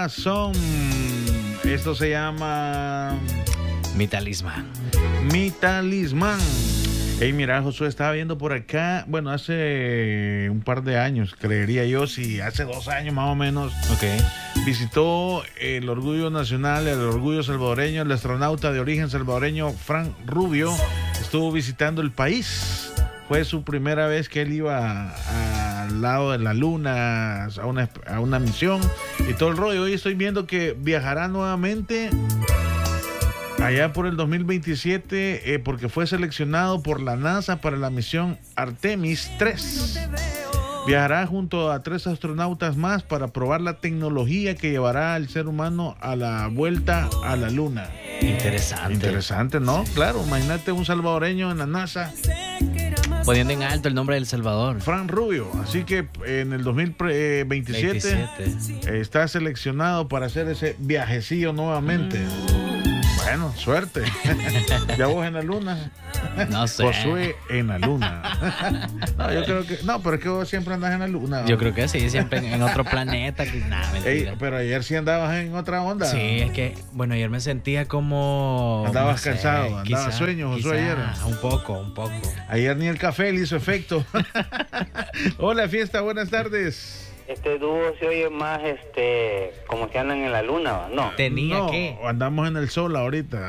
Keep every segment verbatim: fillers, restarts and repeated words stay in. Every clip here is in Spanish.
corazón. Esto se llama Mi talismán. Mi talismán. Hey, mira, Josué, estaba viendo por acá, bueno, hace un par de años, creería yo, si hace dos años más o menos, Ok. visitó el orgullo nacional, el orgullo salvadoreño, el astronauta de origen salvadoreño Frank Rubio, estuvo visitando el país. Fue su primera vez que él iba a- al lado de la luna, a una, a una misión y todo el rollo. Hoy estoy viendo que viajará nuevamente allá por el dos mil veintisiete, eh, porque fue seleccionado por la NASA para la misión Artemis tres. Viajará junto a tres astronautas más para probar la tecnología que llevará al ser humano a la vuelta a la luna. Interesante. Interesante, ¿no? Claro, imagínate un salvadoreño en la NASA, Poniendo en alto el nombre del Salvador. Frank Rubio. Así que en el dos mil veintisiete, veintisiete. eh, está seleccionado para hacer ese viajecillo nuevamente. Bueno, suerte. Ya vos en la luna. No sé. Josué en la luna. No, yo creo que. No, pero es que vos siempre andas en la luna. Yo creo que sí, siempre en, en otro planeta. Que, nah, mentira. Ey, pero ayer sí andabas en otra onda. Sí, es que, bueno, ayer me sentía como... Andabas no sé, cansado, andabas quizá- sueño, Josué, quizá, ayer. Un poco, un poco. Ayer ni el café le hizo efecto. Hola, fiesta, buenas tardes. Este dúo se oye más, este, como que andan en la luna, ¿va? No, Tenía no, que... andamos en el sol ahorita.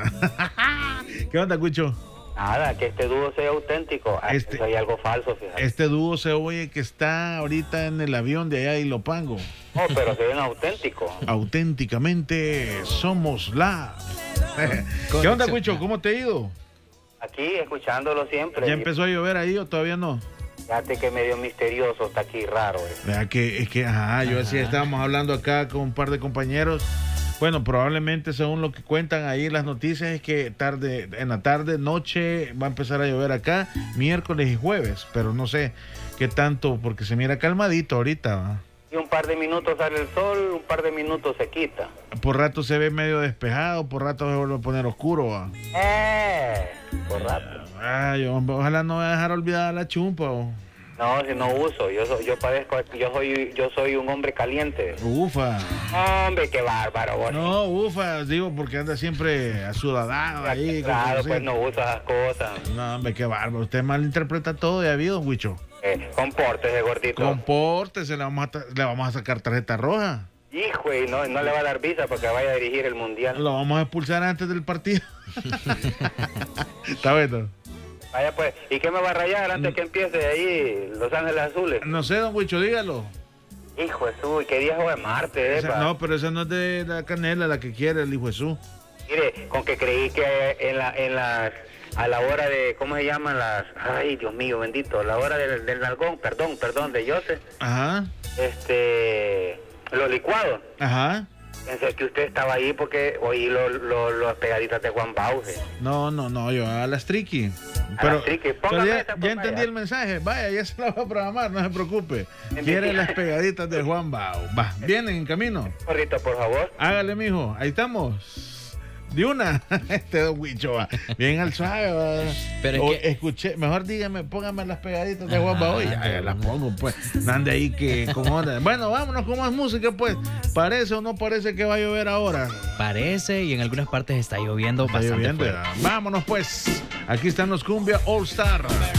¿Qué onda, Cucho? nada, que este dúo sea auténtico. Ah, Este- eso hay algo falso, fíjate. Este dúo se oye que está ahorita en el avión de allá de Ilopango. No, pero se ven auténticos. Auténticamente somos la. ¿Qué onda, Cucho? ¿Cómo te ha ido? Aquí, escuchándolo siempre. ¿Ya empezó a llover ahí o todavía no? Fíjate que medio misterioso, está aquí raro. eh. Vea que es que, ajá, yo así estábamos hablando acá con un par de compañeros. Bueno, probablemente según lo que cuentan ahí las noticias es que tarde, en la tarde, noche va a empezar a llover acá, miércoles y jueves, pero no sé qué tanto, porque se mira calmadito ahorita, ¿va? Y un par de minutos sale el sol, un par de minutos se quita. Por rato se ve medio despejado, por rato se vuelve a poner oscuro, ¿va? Eh, por rato. Ay, hombre, ojalá no vaya a dejar olvidada la chumpa, ¿o? No, si no uso, yo soy, yo padezco, yo soy, yo soy un hombre caliente. Ufa. Hombre, qué bárbaro, vos. No, ufa, digo, porque anda siempre asudadado ahí. Claro, como pues así. no usa esas cosas. No, hombre, qué bárbaro. Usted malinterpreta todo, ya habido, Huicho. Eh, compórtese, gordito. Compórtese, le vamos a, ta- le vamos a sacar tarjeta roja. Hijo, y no, no le va a dar visa porque vaya a dirigir el mundial. Lo vamos a expulsar antes del partido. ¿Está bueno? Vaya pues, ¿y qué me va a rayar antes que empiece ahí Los Ángeles Azules? No sé, don Huicho, dígalo. Hijo de su, ¿qué día es martes? Esa- epa? no, pero esa no es de la canela, la que quiere el hijo de su. Mire, con que creí que en la, en las, a la hora de, ¿cómo se llaman las? Ay, Dios mío, bendito, la hora del, del nalgón, perdón, perdón, de Joseph, Ajá, este, los licuados. ajá. Pensé que usted estaba ahí porque oí los lo, los pegaditas de Juan Bauge. No, no, no, yo a las triqui. A Pero, las triqui. pero Póngame ya, esa, ya pues, entendí vaya. el mensaje. Vaya, ya se la voy a programar, no se preocupe. En Quiere mi- las pegaditas de Juan Bao. Va, vienen en camino. Gordito, por favor. Hágale, mijo. Ahí estamos. De una. Este don Huicho va. Bien al suave, va. Pero es O que- escuché, mejor dígame, póngame las pegaditas de Ajá, Juan Bao. Ya, de ya las una. pongo, pues. No ande ahí que con onda. Bueno, vámonos con más música, pues. ¿Parece o no parece que va a llover ahora? Parece y en algunas partes está lloviendo Está bastante lloviendo. fuerte. ya. Vámonos, pues. Aquí están los Cumbia All Star.